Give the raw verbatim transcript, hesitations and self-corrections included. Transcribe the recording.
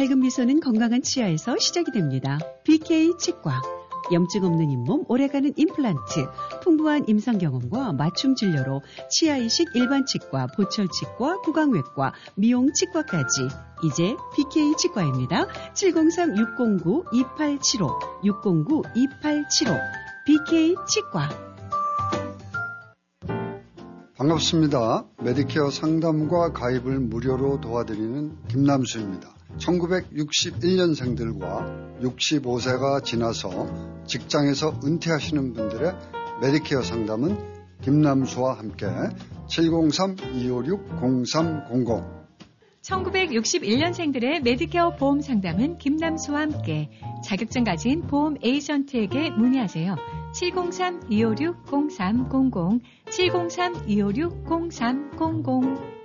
밝은 미소는 건강한 치아에서 시작이 됩니다. 비케이 치과. 염증 없는 잇몸, 오래가는 임플란트, 풍부한 임상 경험과 맞춤 진료로 치아이식 일반 치과, 보철 치과, 구강외과, 미용 치과까지 이제 비케이 치과입니다. 칠공삼 육공구 이팔칠오, 육공구 이팔칠오, 비케이 치과. 반갑습니다. 메디케어 상담과 가입을 무료로 도와드리는 김남수입니다. 천구백육십일 년생들과 육십오 세가 지나서 직장에서 은퇴하시는 분들의 메디케어 상담은 김남수와 함께 칠공삼 이오육 공삼공공. 천구백육십일 년생들의 메디케어 보험 상담은 김남수와 함께 자격증 가진 보험 에이전트에게 문의하세요. 칠공삼 이오육 공삼공공, 칠공삼 이오육 공삼공공.